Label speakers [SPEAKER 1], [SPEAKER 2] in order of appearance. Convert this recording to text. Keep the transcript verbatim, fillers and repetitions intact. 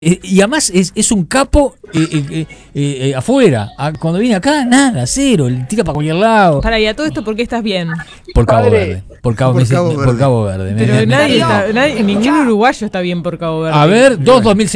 [SPEAKER 1] Eh, y además es, es un capo eh, eh, eh, eh, afuera. Ah, cuando viene acá, nada, cero. Le tira para cualquier lado.
[SPEAKER 2] Para, y a todo esto, ¿por qué estás bien?
[SPEAKER 1] Por Cabo
[SPEAKER 3] Padre.
[SPEAKER 1] Verde. Por Cabo,
[SPEAKER 3] Por
[SPEAKER 1] me-
[SPEAKER 3] Cabo
[SPEAKER 1] por
[SPEAKER 3] Verde.
[SPEAKER 1] Cabo Verde. Me-
[SPEAKER 2] Pero
[SPEAKER 1] me-
[SPEAKER 2] nadie,
[SPEAKER 1] me-
[SPEAKER 2] está- nadie- ningún uruguayo está bien por Cabo Verde.
[SPEAKER 1] A ver, dos dos mil